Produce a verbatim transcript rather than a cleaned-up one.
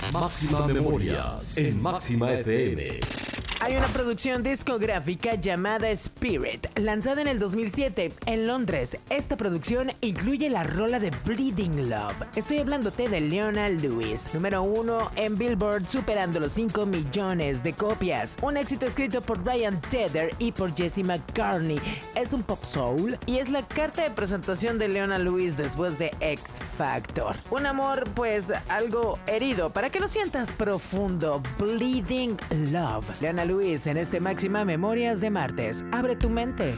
Máxima Memorias en Máxima F M. Hay una producción discográfica llamada Spirit, lanzada en el dos mil siete en Londres. Esta producción incluye la rola de Bleeding Love. Estoy hablándote de Leona Lewis, número uno en Billboard, superando los cinco millones de copias. Un éxito escrito por Ryan Tedder y por Jesse McCartney. Es un pop soul y es la carta de presentación de Leona Lewis después de X Factor. Un amor, pues, algo herido, para que lo sientas profundo. Bleeding Love. Leona Luis en este Máxima Memorias de martes. Abre tu mente.